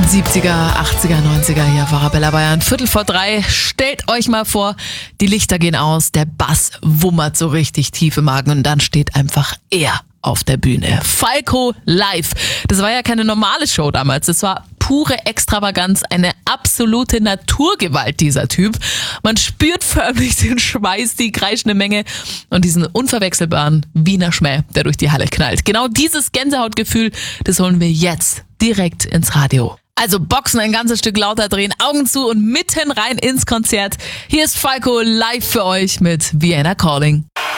70er, 80er, 90er, hier auf Arabella Bayern. 2:45. Stellt euch mal vor, die Lichter gehen aus, der Bass wummert so richtig tief im Magen und dann steht einfach er auf der Bühne. Falco live. Das war ja keine normale Show damals. Das war pure Extravaganz, eine absolute Naturgewalt, dieser Typ. Man spürt förmlich den Schweiß, die kreischende Menge und diesen unverwechselbaren Wiener Schmäh, der durch die Halle knallt. Genau dieses Gänsehautgefühl, das holen wir jetzt direkt ins Radio. Also Boxen ein ganzes Stück lauter drehen, Augen zu und mitten rein ins Konzert. Hier ist Falco live für euch mit Vienna Calling.